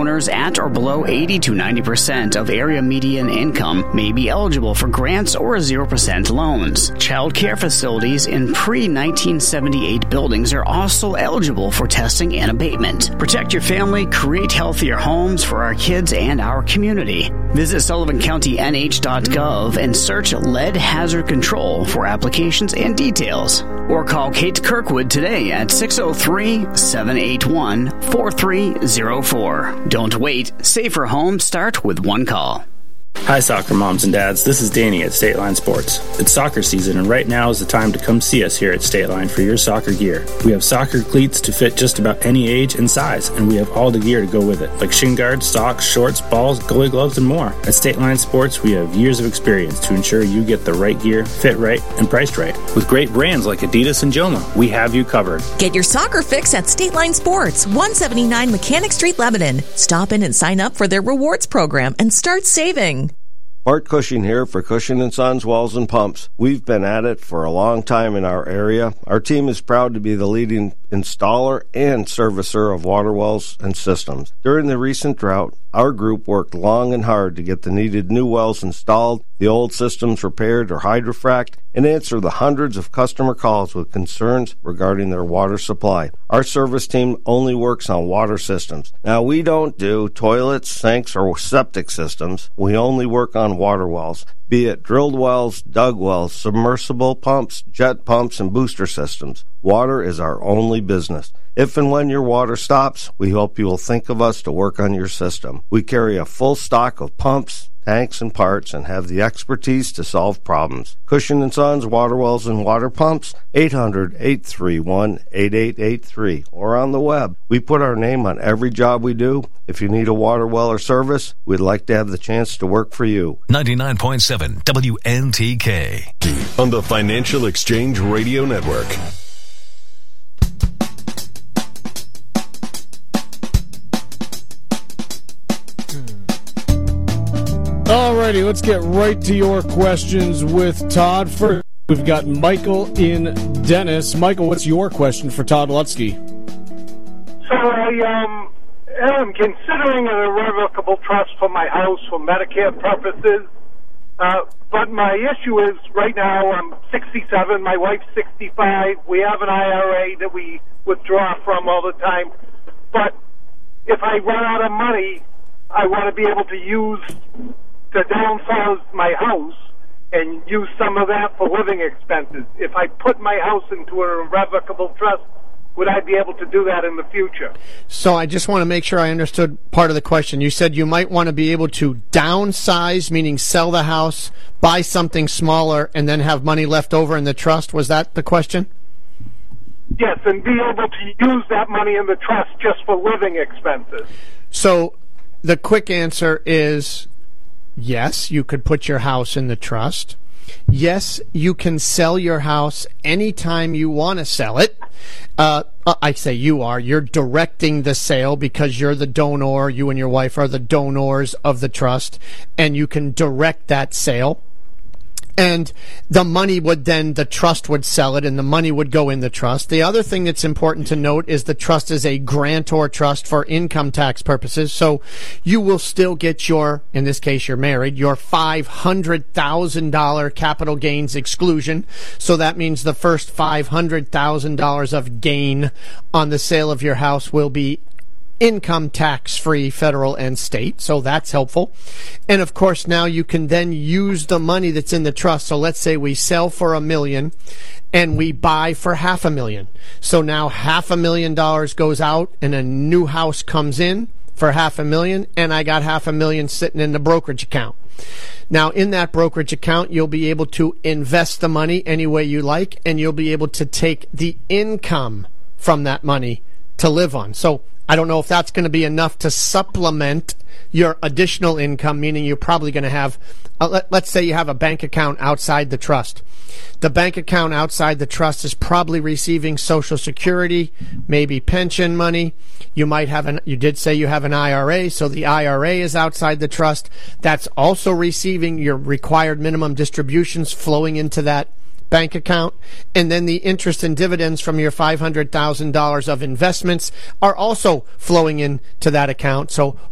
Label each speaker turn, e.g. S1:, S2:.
S1: Owners at or below 80 to 90% of area median income may be eligible for grants or 0% loans. Child care facilities in pre-1978 buildings are also eligible for testing and abatement. Protect your family, create healthier homes for our kids and our community. Visit SullivanCountyNH.gov and search Lead Hazard Control for applications and details. Or call Kate Kirkwood today at 603-781-4304. Don't wait. Safer homes start with one call.
S2: Hi, soccer moms and dads. This is Danny at State Line Sports. It's soccer season, and right now is the time to come see us here at State Line for your soccer gear. We have soccer cleats to fit just about any age and size, and we have all the gear to go with it, like shin guards, socks, shorts, balls, goalie gloves, and more. At State Line Sports, we have years of experience to ensure you get the right gear, fit right, and priced right. With great brands like Adidas and Joma, we have you covered.
S3: Get your soccer fix at State Line Sports, 179 Mechanic Street, Lebanon. Stop in and sign up for their rewards program and start saving.
S4: Art Cushing here for Cushing & Sons Wells and Pumps. We've been at it for a long time in our area. Our team is proud to be the leading installer and servicer of water wells and systems. During the recent drought, our group worked long and hard to get the needed new wells installed, the old systems repaired or hydrofrac'd, and answer the hundreds of customer calls with concerns regarding their water supply. Our service team only works on water systems. Now, we don't do toilets, sinks, or septic systems. We only work on water wells, be it drilled wells, dug wells, submersible pumps, jet pumps, and booster systems. Water is our only business. If and when your water stops, we hope you will think of us to work on your system. We carry a full stock of pumps, tanks, and parts, and have the expertise to solve problems. Cushing & Sons Water Wells and Water Pumps, 800-831-8883, or on the web. We put our name on every job we do. If you need a water well or service, we'd like to have the chance to work for you.
S5: 99.7 WNTK on the Financial Exchange Radio Network.
S6: Alrighty, let's get right to your questions with Todd. First, we've got Michael in Dennis. Michael, what's your question for Todd Lutzke?
S7: So I am considering an irrevocable trust for my house for Medicare purposes, but my issue is right now I'm 67, my wife's 65. We have an IRA that we withdraw from all the time, but if I run out of money, I want to be able to use to downsize my house and use some of that for living expenses. If I put my house into an irrevocable trust, would I be able to do that in the future?
S8: So I just want to make sure I understood part of the question. You said you might want to be able to downsize, meaning sell the house, buy something smaller, and then have money left over in the trust. Was that the question?
S7: Yes, and be able to use that money in the trust just for living expenses.
S8: So the quick answer is yes, you could put your house in the trust. Yes, you can sell your house anytime you want to sell it. I say you're directing the sale because you're the donor. You and your wife are the donors of the trust, and you can direct that sale. And the money would then, the trust would sell it, and the money would go in the trust. The other thing that's important to note is the trust is a grantor trust for income tax purposes. So you will still get your, in this case you're married, your $500,000 capital gains exclusion. So that means the first $500,000 of gain on the sale of your house will be income tax-free, federal and state, so that's helpful. And of course, now you can then use the money that's in the trust. So let's say we sell for $1 million and we buy for $500,000. So now $500,000 goes out and a new house comes in for $500,000, and I got $500,000 sitting in the brokerage account. Now, in that brokerage account, you'll be able to invest the money any way you like, and you'll be able to take the income from that money to live on. So I don't know if that's going to be enough to supplement your additional income, meaning you're probably going to have, let's say you have a bank account outside the trust. The bank account outside the trust is probably receiving Social Security, maybe pension money. You might have you did say you have an IRA, so the IRA is outside the trust. That's also receiving your required minimum distributions flowing into that bank account, and then the interest and dividends from your $500,000 of investments are also flowing into that account. So